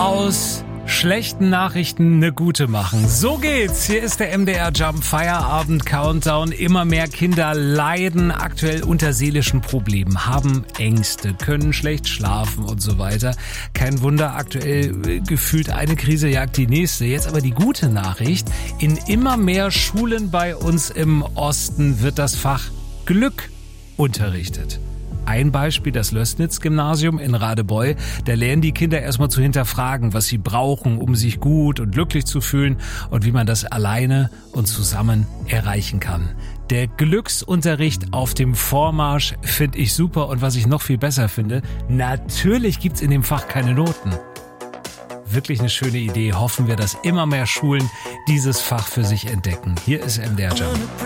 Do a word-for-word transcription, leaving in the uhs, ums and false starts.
aus schlechten Nachrichten eine gute machen. So geht's. Hier ist der M D R Jump Feierabend Countdown. Immer mehr Kinder leiden aktuell unter seelischen Problemen, haben Ängste, können schlecht schlafen und so weiter. Kein Wunder, aktuell gefühlt eine Krise jagt die nächste. Jetzt aber die gute Nachricht. In immer mehr Schulen bei uns im Osten wird das Fach Glück unterrichtet. Ein Beispiel, das Lößnitz-Gymnasium in Radebeul. Da lernen die Kinder erstmal zu hinterfragen, was sie brauchen, um sich gut und glücklich zu fühlen und wie man das alleine und zusammen erreichen kann. Der Glücksunterricht auf dem Vormarsch finde ich super, und was ich noch viel besser finde, natürlich gibt's in dem Fach keine Noten. Wirklich eine schöne Idee. Hoffen wir, dass immer mehr Schulen dieses Fach für sich entdecken. Hier ist M D R Jump.